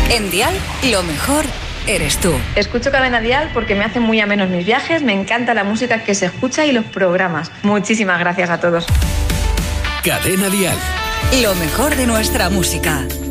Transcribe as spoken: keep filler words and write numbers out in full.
En Dial, lo mejor eres tú. Escucho Cadena Dial porque me hacen muy amenos mis viajes, me encanta la música que se escucha y los programas. Muchísimas gracias a todos. Cadena Dial. Lo mejor de nuestra música.